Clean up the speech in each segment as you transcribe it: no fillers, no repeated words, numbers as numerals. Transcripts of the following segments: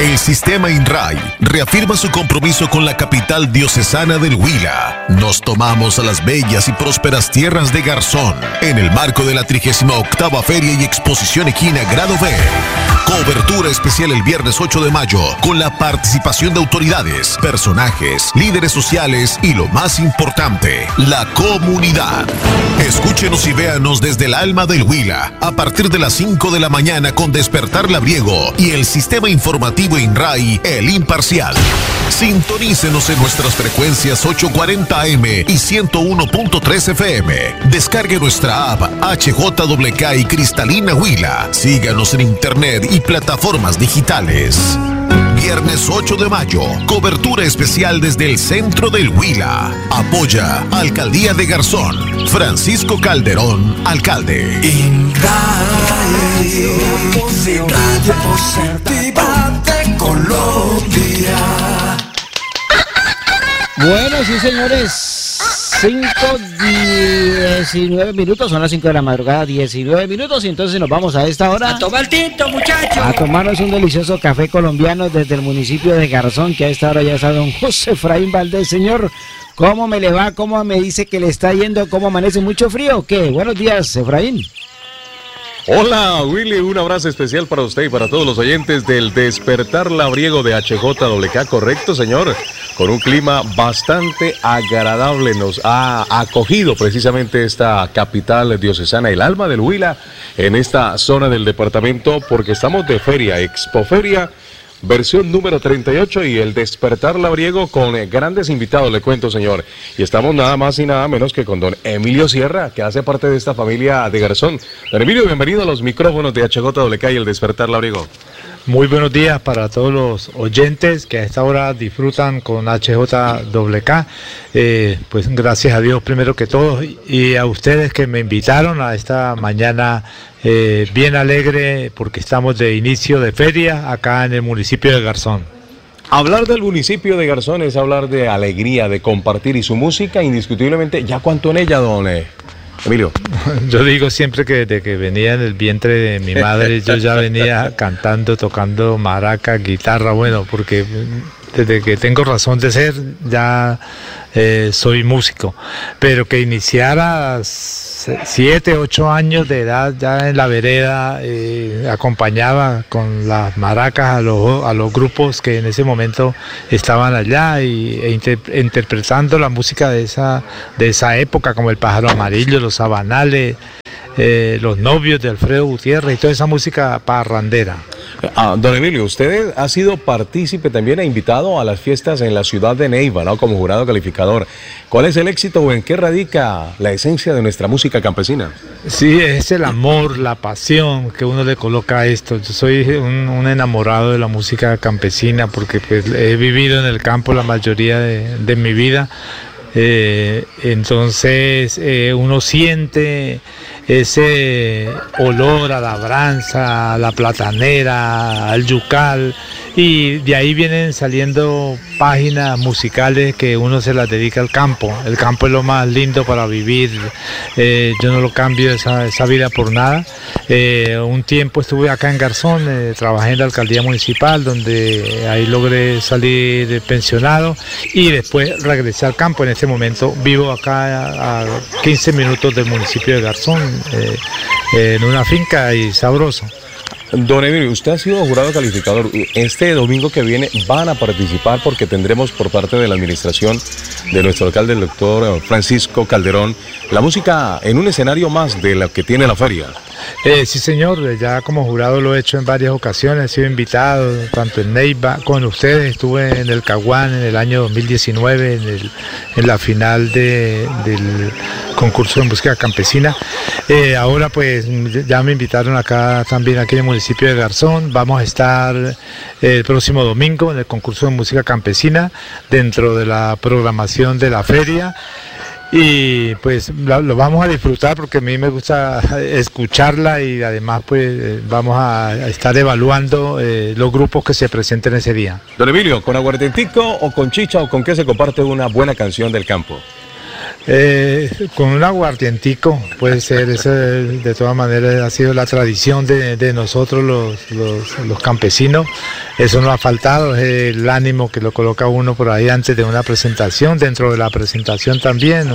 El Sistema INRAI reafirma su compromiso con la capital diocesana del Huila. Nos tomamos a las bellas y prósperas tierras de Garzón en el marco de la 38ª Feria y Exposición Equina Grado B. Cobertura especial el viernes 8 de mayo con la participación de autoridades, personajes, líderes sociales y lo más importante, la comunidad. Escúchenos y véanos desde el alma del Huila a partir de las 5 de la mañana con Despertar Labriego y el Sistema Informativo INRAI, El Imparcial. Sintonícenos en nuestras frecuencias 840 AM y 101.3 FM. Descargue nuestra app HJWK y Cristalina Huila. Síganos en internet y plataformas digitales. Viernes 8 de mayo, cobertura especial desde el centro del Huila. Apoya Alcaldía de Garzón. Francisco Calderón, alcalde. Radio Positiva de Colombia. Bueno, sí, señores. 5:19 minutos, son las 5 de la madrugada, 19 minutos, y entonces nos vamos a esta hora A tomar tinto, muchachos. a tomarnos un delicioso café colombiano desde el municipio de Garzón, que a esta hora ya está don José Efraín Valdés. Señor, ¿cómo me le va? ¿Cómo me dice que le está yendo? ¿Cómo amanece? ¿Mucho frío o qué? Buenos días, Efraín. Hola Willy, un abrazo especial para usted y para todos los oyentes del Despertar Labriego de HJWK, correcto señor, con un clima bastante agradable. Nos ha acogido precisamente esta capital diocesana, el alma del Huila, en esta zona del departamento, porque estamos de feria, Expoferia, versión número 38 y el Despertar Labriego con grandes invitados, le cuento señor. Y estamos nada más y nada menos que con don Emilio Sierra, que hace parte de esta familia de Garzón. Don Emilio, bienvenido a los micrófonos de HJWK y el Despertar Labriego. Muy buenos días para todos los oyentes que a esta hora disfrutan con HJWK. Pues gracias a Dios primero que todo y a ustedes que me invitaron a esta mañana bien alegre porque estamos de inicio de feria acá en el municipio de Garzón. Hablar del municipio de Garzón es hablar de alegría, de compartir, y su música indiscutiblemente, ¿ya cuánto en ella, don Emilio? Yo digo siempre que desde que venía en el vientre de mi madre yo ya venía cantando, tocando maraca, guitarra, bueno, porque desde que tengo razón de ser ya soy músico, pero que iniciara 7, 8 años de edad ya en la vereda, acompañaba con las maracas a los grupos que en ese momento estaban allá interpretando la música de esa época, como El Pájaro Amarillo, Los Sabanales, Los Novios de Alfredo Gutiérrez y toda esa música parrandera. Don Emilio, usted ha sido partícipe también e invitado a las fiestas en la ciudad de Neiva, ¿no? Como jurado calificador. ¿Cuál es el éxito o en qué radica la esencia de nuestra música campesina? Sí, es el amor, la pasión que uno le coloca a esto. Yo soy un enamorado de la música campesina porque pues, he vivido en el campo la mayoría de mi vida. Entonces uno siente ese olor a la labranza, a la platanera, al yucal, y de ahí vienen saliendo páginas musicales que uno se las dedica al campo. El campo es lo más lindo para vivir, yo no lo cambio esa vida por nada. Un tiempo estuve acá en Garzón, trabajé en la alcaldía municipal, donde ahí logré salir pensionado y después regresé al campo. En este momento vivo acá a 15 minutos del municipio de Garzón, en una finca y sabroso. Don Emilio, usted ha sido jurado calificador. Este domingo que viene van a participar porque tendremos por parte de la administración de nuestro alcalde, el doctor Francisco Calderón, la música en un escenario más de lo que tiene la feria. Sí señor, ya como jurado lo he hecho en varias ocasiones, he sido invitado tanto en Neiva, con ustedes estuve en el Caguán en el año 2019, en la final del concurso de música campesina. Ahora pues ya me invitaron acá también, aquí en el municipio de Garzón. Vamos a estar el próximo domingo en el concurso de música campesina dentro de la programación de la feria. Y pues lo vamos a disfrutar porque a mí me gusta escucharla y además pues vamos a estar evaluando los grupos que se presenten ese día. Don Emilio, ¿con aguardientico o con chicha o con qué se comparte una buena canción del campo? Con un aguardientico puede ser, eso de todas maneras ha sido la tradición de nosotros los campesinos, eso no ha faltado, es el ánimo que lo coloca uno por ahí antes de una presentación, dentro de la presentación también,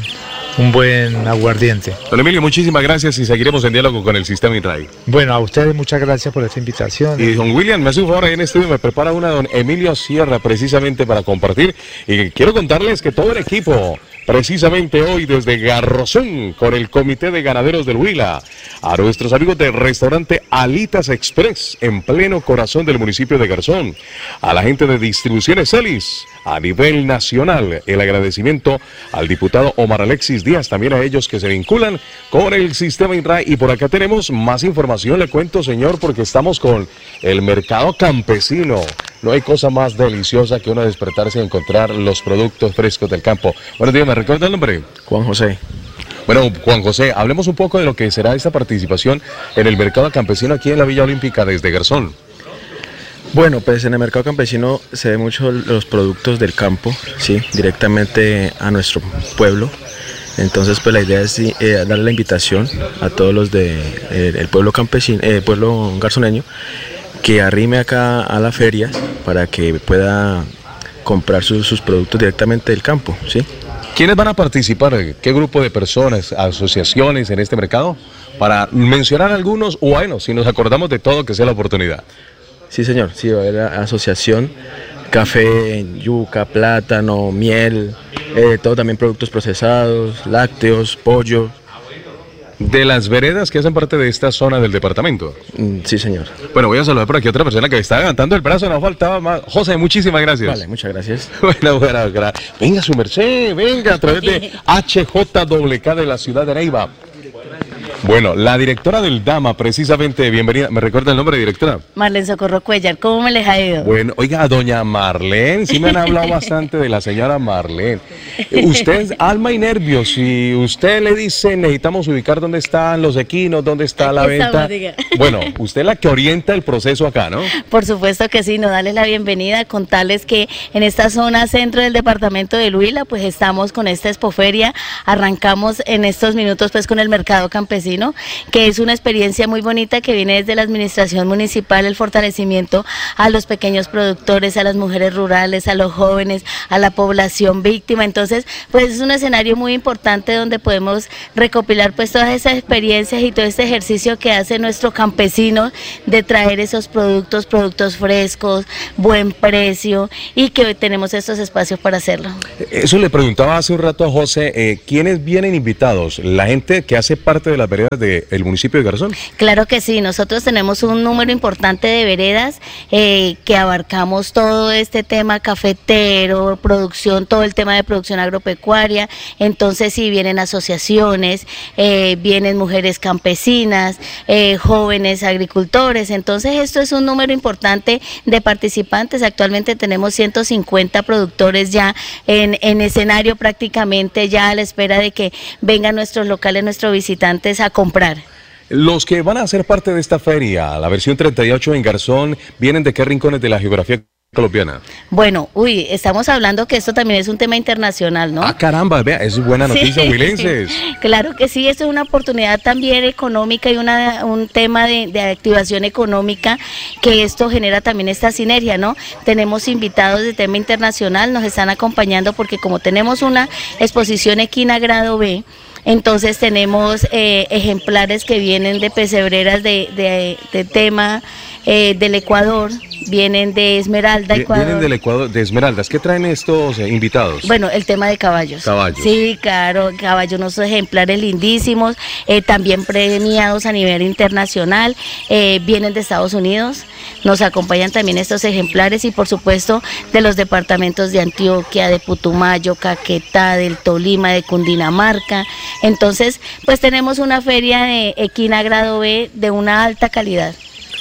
un buen aguardiente. Don Emilio, muchísimas gracias y seguiremos en diálogo con el Sistema INRAE. Bueno, a ustedes muchas gracias por esta invitación. Y don William, me hace un favor ahí en estudio, me prepara una don Emilio Sierra precisamente para compartir. Y quiero contarles que todo el equipo, precisamente hoy desde Garzón, con el Comité de Ganaderos del Huila, a nuestros amigos del restaurante Alitas Express, en pleno corazón del municipio de Garzón, a la gente de Distribuciones Celis, a nivel nacional, el agradecimiento al diputado Omar Alexis Díaz, también a ellos que se vinculan con el Sistema INRAE. Y por acá tenemos más información, le cuento, señor, porque estamos con el mercado campesino. No hay cosa más deliciosa que uno despertarse y encontrar los productos frescos del campo. Buenos días, ¿me recuerda el nombre? Juan José. Bueno, Juan José, hablemos un poco de lo que será esta participación en el mercado campesino aquí en la Villa Olímpica desde Garzón. Bueno, pues en el mercado campesino se ven mucho los productos del campo, sí, directamente a nuestro pueblo. Entonces, pues la idea es darle la invitación a todos los del pueblo campesino, pueblo garzoneño, que arrime acá a la feria para que pueda comprar sus productos directamente del campo, ¿sí? ¿Quiénes van a participar? ¿Qué grupo de personas, asociaciones en este mercado? Para mencionar algunos, o bueno, si nos acordamos de todo, que sea la oportunidad. Sí, señor, sí, va a haber asociación, café, yuca, plátano, miel, todo también productos procesados, lácteos, pollo. De las veredas que hacen parte de esta zona del departamento. Sí, señor. Bueno, voy a saludar por aquí a otra persona que me está levantando el brazo, no faltaba más. José, muchísimas gracias. Vale, muchas gracias. Bueno, venga su merced, venga a través de HJWK de la ciudad de Neiva. Bueno, la directora del DAMA, precisamente, bienvenida. ¿Me recuerda el nombre, directora? Marlene Socorro Cuellar, ¿cómo me les ha ido? Bueno, oiga, doña Marlene, sí me han hablado bastante de la señora Marlene. Usted es alma y nervios, si usted le dice, necesitamos ubicar dónde están los equinos, dónde está la venta. Bueno, usted es la que orienta el proceso acá, ¿no? Por supuesto que sí, nos darles la bienvenida, contarles que en esta zona centro del departamento de Huila, pues estamos con esta expoferia, arrancamos en estos minutos pues con el mercado campesino, que es una experiencia muy bonita que viene desde la administración municipal, el fortalecimiento a los pequeños productores, a las mujeres rurales, a los jóvenes, a la población víctima. Entonces, pues es un escenario muy importante donde podemos recopilar pues todas esas experiencias y todo este ejercicio que hace nuestro campesino de traer esos productos frescos, buen precio, y que hoy tenemos estos espacios para hacerlo. Eso le preguntaba hace un rato a José, ¿quiénes vienen invitados? ¿La gente que hace parte de las veredas del municipio de Garzón? Claro que sí, nosotros tenemos un número importante de veredas que abarcamos todo este tema cafetero, producción, todo el tema de producción agropecuaria. Entonces sí, vienen asociaciones, vienen mujeres campesinas, jóvenes agricultores. Entonces esto es un número importante de participantes. Actualmente tenemos 150 productores ya en escenario, prácticamente ya a la espera de que vengan nuestros locales, nuestros visitantes a comprar. Los que van a ser parte de esta feria, la versión 38 en Garzón, ¿vienen de qué rincones de la geografía colombiana? Bueno, estamos hablando que esto también es un tema internacional, ¿no? Ah, caramba, vea, es buena noticia, sí. huilenses. Claro que sí, esto es una oportunidad también económica y un tema de activación económica, que esto genera también esta sinergia, ¿no? Tenemos invitados de tema internacional, nos están acompañando porque como tenemos una exposición equina grado B, entonces tenemos ejemplares que vienen de pesebreras de tema del Ecuador, vienen de Esmeralda, Ecuador. Vienen del Ecuador, de Esmeraldas. ¿Qué traen estos invitados? Bueno, el tema de caballos. Caballos. Sí, claro, caballos, unos ejemplares lindísimos, también premiados a nivel internacional, vienen de Estados Unidos, nos acompañan también estos ejemplares y por supuesto de los departamentos de Antioquia, de Putumayo, Caquetá, del Tolima, de Cundinamarca. Entonces, pues tenemos una feria de equina grado B de una alta calidad.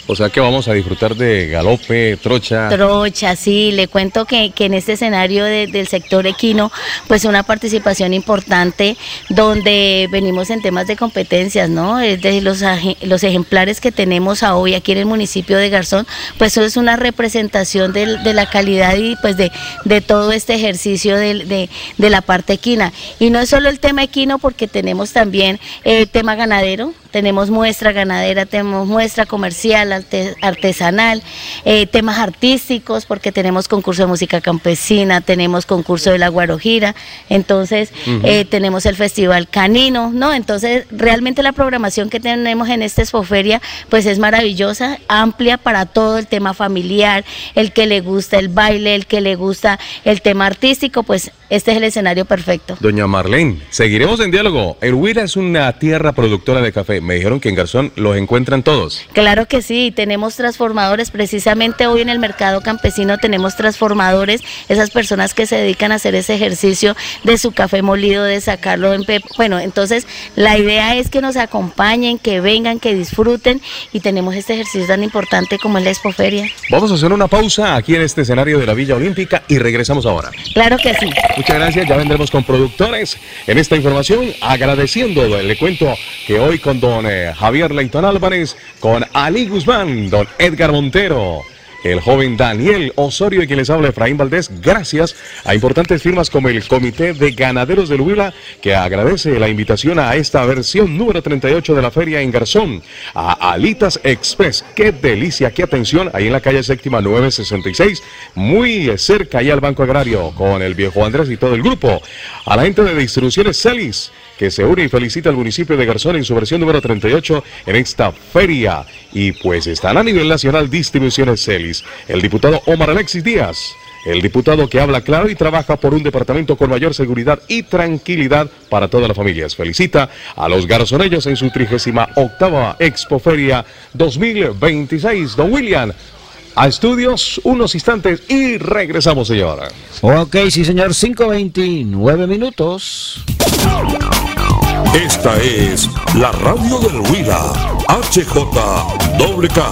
O sea que vamos a disfrutar de galope, trocha. Trocha, sí, le cuento que en este escenario del sector equino, pues una participación importante donde venimos en temas de competencias, ¿no? De los ejemplares que tenemos a hoy aquí en el municipio de Garzón, pues eso es una representación de la calidad y pues de todo este ejercicio de la parte equina. Y no es solo el tema equino, porque tenemos también tema ganadero, tenemos muestra ganadera, tenemos muestra comercial, artesanal, temas artísticos, porque tenemos concurso de música campesina, tenemos concurso de la guarojira, entonces tenemos el festival canino, ¿no? Entonces realmente la programación que tenemos en esta expoferia pues es maravillosa, amplia para todo el tema familiar, el que le gusta el baile, el que le gusta el tema artístico, pues este es el escenario perfecto. Doña Marlene, seguiremos en diálogo. El Huila es una tierra productora de café. Me dijeron que en Garzón los encuentran todos. Claro que sí, tenemos transformadores. Precisamente hoy en el mercado campesino tenemos transformadores, esas personas que se dedican a hacer ese ejercicio de su café molido, de sacarlo en bueno, entonces la idea es que nos acompañen, que vengan, que disfruten, y tenemos este ejercicio tan importante como es la expoferia. Vamos a hacer una pausa aquí en este escenario de la Villa Olímpica y regresamos ahora. Claro que sí. Muchas gracias, ya vendremos con productores en esta información, agradeciendo, le cuento que hoy con don Javier Leitón Álvarez, con Ali Guzmán, don Edgar Montero, el joven Daniel Osorio y quien les habla Efraín Valdés, gracias a importantes firmas como el Comité de Ganaderos del Huila, que agradece la invitación a esta versión número 38 de la feria en Garzón, a Alitas Express, qué delicia, qué atención, ahí en la calle séptima 966, muy cerca ahí al Banco Agrario, con el viejo Andrés y todo el grupo, a la gente de Distribuciones Celis, que se une y felicita al municipio de Garzón en su versión número 38 en esta feria. Y pues están a nivel nacional Distribuciones Celis, el diputado Omar Alexis Díaz, el diputado que habla claro y trabaja por un departamento con mayor seguridad y tranquilidad para todas las familias. Felicita a los garzonellos en su 38ª Expoferia 2026. Don William, a estudios, unos instantes y regresamos, señora. Ok, sí, señor, 5:29 minutos. Esta es la radio del Huila, HJWK.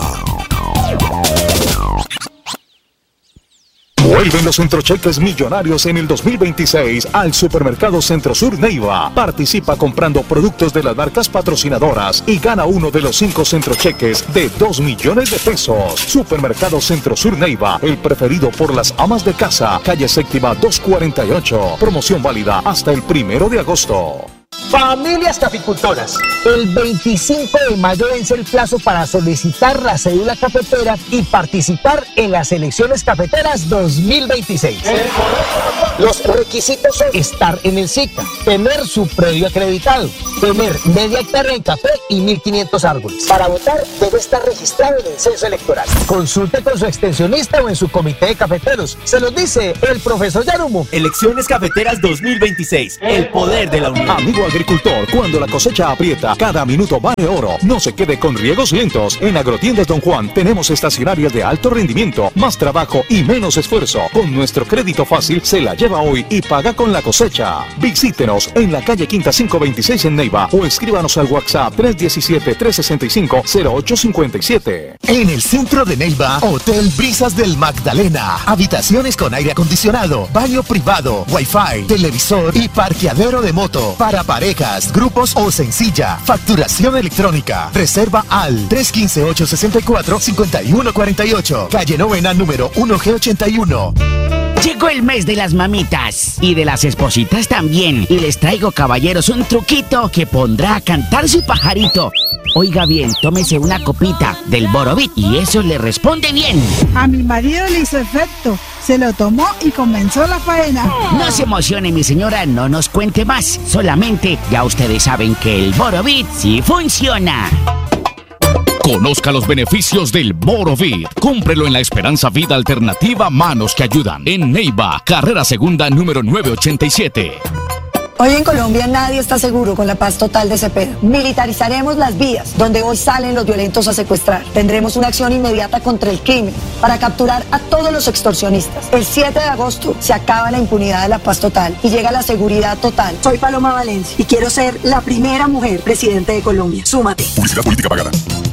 Vuelven los centrocheques millonarios en el 2026 al Supermercado Centro Sur Neiva. Participa comprando productos de las marcas patrocinadoras y gana uno de los 5 centrocheques de 2 millones de pesos. Supermercado Centro Sur Neiva, el preferido por las amas de casa. Calle séptima 248. Promoción válida hasta el 1 de agosto. Familias caficultoras, el 25 de mayo vence el plazo para solicitar la cédula cafetera y participar en las elecciones cafeteras 2026. Los requisitos son estar en el SICA, tener su previo acreditado, tener media hectárea en café y 1.500 árboles. Para votar debe estar registrado en el censo electoral. Consulte con su extensionista o en su comité de cafeteros. Se los dice el profesor Yarumo. Elecciones cafeteras 2026, el poder de la unión. Amigo agricultor, cuando la cosecha aprieta, cada minuto vale oro. No se quede con riegos lentos. En Agrotiendas Don Juan tenemos estacionarias de alto rendimiento, más trabajo y menos esfuerzo. Con nuestro crédito fácil se la lleva hoy y paga con la cosecha. Visítenos en la calle Quinta 526 en Neiva o escríbanos al WhatsApp 317-365-0857. En el centro de Neiva, Hotel Brisas del Magdalena. Habitaciones con aire acondicionado, baño privado, wifi, televisor y parqueadero de moto para parejas, grupos o sencilla. Facturación electrónica. Reserva al 315-864-5148. Calle Novena, número 1G81. Llegó el mes de las mamitas y de las espositas también. Y les traigo, caballeros, un truquito que pondrá a cantar su pajarito. Oiga bien, tómese una copita del Borovit y eso le responde bien. A mi marido le hizo efecto. Se lo tomó y comenzó la faena. No se emocione, mi señora, no nos cuente más. Solamente ya ustedes saben que el Borovit sí funciona. Conozca los beneficios del Borovit. Cómprelo en la Esperanza Vida Alternativa Manos que Ayudan. En Neiva, carrera segunda número 987. Hoy en Colombia nadie está seguro con la paz total de Cepeda. Militarizaremos las vías donde hoy salen los violentos a secuestrar. Tendremos una acción inmediata contra el crimen para capturar a todos los extorsionistas. El 7 de agosto se acaba la impunidad de la paz total y llega la seguridad total. Soy Paloma Valencia y quiero ser la primera mujer presidente de Colombia. Súmate. Publicidad política pagada.